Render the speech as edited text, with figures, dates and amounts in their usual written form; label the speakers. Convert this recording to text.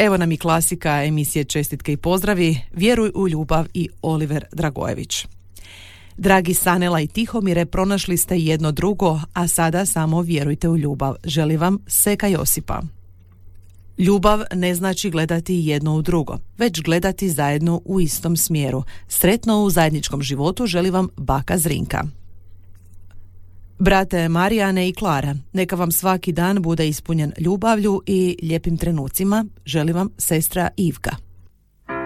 Speaker 1: Evo nam i klasika emisije Čestitke i pozdravi, Vjeruj u ljubav i Oliver Dragojević. Dragi Sanela i Tihomire, pronašli ste jedno drugo, a sada samo vjerujte u ljubav. Želi vam Seka Josipa. Ljubav ne znači gledati jedno u drugo, već gledati zajedno u istom smjeru. Sretno u zajedničkom životu želi vam baka Zrinka. Brate Marijane i Klara, neka vam svaki dan bude ispunjen ljubavlju i lijepim trenucima, želi vam sestra Ivka.